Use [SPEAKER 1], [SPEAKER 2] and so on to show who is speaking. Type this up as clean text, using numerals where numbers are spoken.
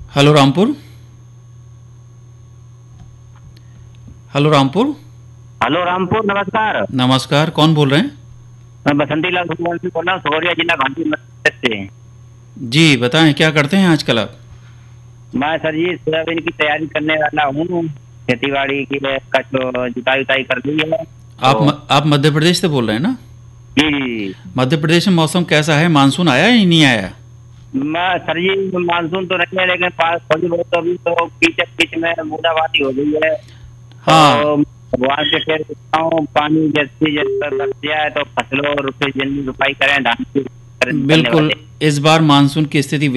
[SPEAKER 1] Hello Rampur. Hello Rampur.
[SPEAKER 2] Hello Rampur, नमस्कार।
[SPEAKER 1] नमस्कार, कौन बोल रहे हैं?
[SPEAKER 2] मैं बसंती लाल सूर्यवंशी बोल रहा हूँ, सोगरिया जिला घाटी मध्य प्रदेश से।
[SPEAKER 1] जी बताएं, क्या करते हैं आजकल आप?
[SPEAKER 2] मैं सर जी सोयाबीन की तैयारी करने वाला हूँ। खेतीबाड़ी की का जो जुताई उताई कर ली है तो।
[SPEAKER 1] आप मध्य प्रदेश से बोल रहे हैं ना?
[SPEAKER 2] जी जी।
[SPEAKER 1] मध्य प्रदेश में मौसम कैसा है? मानसून आया या नहीं आया?
[SPEAKER 2] मैं सर जी मानसून तो नहीं है, लेकिन पास थोड़ी बहुत तो अभी तो कीचड़ बीच में बूंदाबांदी हो गई है।
[SPEAKER 1] हाँ,
[SPEAKER 2] तो भगवान से कह सकता हूँ, पानी जैसे जैसे लग जाए तो फसलों और जल्दी रुपाई करें, धान की करने
[SPEAKER 1] बिल्कुल।
[SPEAKER 2] वाले।
[SPEAKER 1] इस बार मानसून की स्थिति